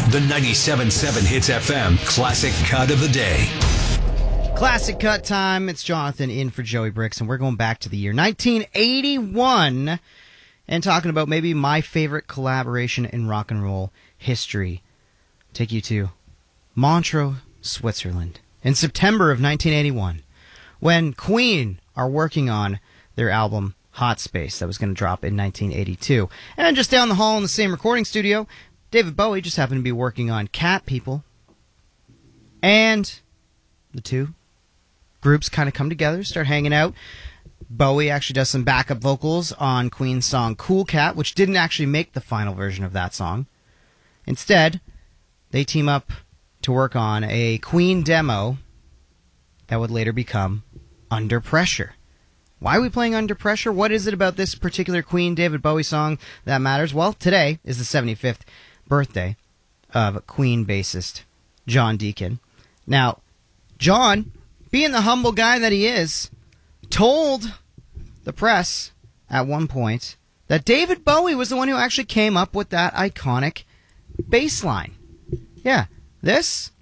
The 97.7 Hits FM Classic Cut of the Day. Classic Cut time. It's Jonathan in for Joey Bricks, and we're going back to the year 1981 and talking about maybe my favorite collaboration in rock and roll history. Take you to Montreux, Switzerland in September of 1981 when Queen are working on their album Hot Space that was going to drop in 1982. And just down the hall in the same recording studio, David Bowie just happened to be working on Cat People. And the two groups kind of come together, start hanging out. Bowie actually does some backup vocals on Queen's song Cool Cat, which didn't actually make the final version of that song. Instead, they team up to work on a Queen demo that would later become Under Pressure. Why are we playing Under Pressure? What is it about this particular Queen David Bowie song that matters? Well, today is the 75th birthday of Queen bassist John Deacon. Now, John, being the humble guy that he is, told the press at one point that David Bowie was the one who actually came up with that iconic bass line. Yeah, this.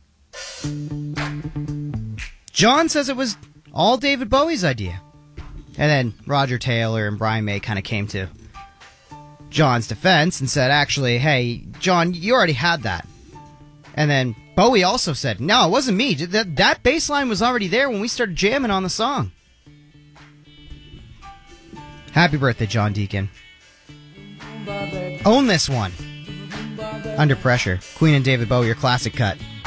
John says it was all David Bowie's idea. And then Roger Taylor and Brian May kind of came to John's defense and said, actually, hey, John, you already had that. And then Bowie also said, no, it wasn't me. That bass line was already there when we started jamming on the song. Happy birthday, John Deacon. Own this one. Under Pressure. Queen and David Bowie, your classic cut.